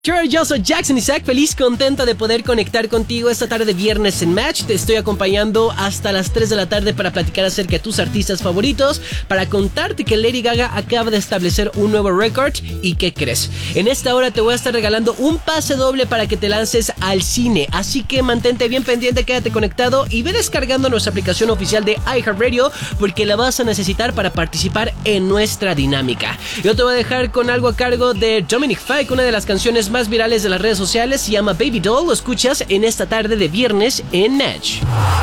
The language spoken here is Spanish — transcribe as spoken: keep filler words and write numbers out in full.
Sure, yo soy Jackson Isaac, feliz, contenta de poder conectar contigo esta tarde de viernes en Match. Te estoy acompañando hasta las tres de la tarde para platicar acerca de tus artistas favoritos, para contarte que Lady Gaga acaba de establecer un nuevo récord. ¿Y qué crees? En esta hora te voy a estar regalando un pase doble para que te lances al cine, así que mantente bien pendiente, quédate conectado y ve descargando nuestra aplicación oficial de iHeartRadio porque la vas a necesitar para participar en nuestra dinámica. Yo te voy a dejar con algo a cargo de Dominic Fike, una de las canciones más virales de las redes sociales, se llama Baby Doll. Lo escuchas en esta tarde de viernes en Match.